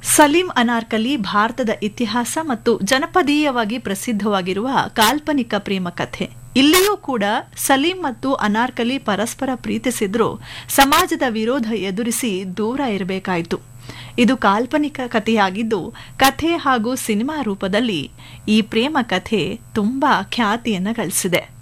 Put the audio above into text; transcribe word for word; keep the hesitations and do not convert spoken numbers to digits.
ಸಲೀಂ ಅನಾರ್ಕಲಿ ಭಾರತದ ಇತಿಹಾಸ ಮತ್ತು ಜನಪದೀಯವಾಗಿ ಪ್ರಸಿದ್ಧವಾಗಿರುವ ಕಾಲ್ಪನಿಕ ಪ್ರೇಮ ಕಥೆ. ಇಲ್ಲಿಯೂ ಕೂಡ ಸಲೀಂ ಮತ್ತು ಅನಾರ್ಕಲಿ ಪರಸ್ಪರ ಪ್ರೀತಿಸಿದ್ರೂ ಸಮಾಜದ ವಿರೋಧ ಎದುರಿಸಿ ದೂರ ಇರಬೇಕಾಯಿತು. ಇದು ಕಾಲ್ಪನಿಕ ಕಥೆಯಾಗಿದ್ದು, ಕಥೆ ಹಾಗೂ ಸಿನಿಮಾ ರೂಪದಲ್ಲಿ ಈ ಪ್ರೇಮ ಕಥೆ ತುಂಬಾ ಖ್ಯಾತಿಯನ್ನು ಗಳಿಸಿದೆ.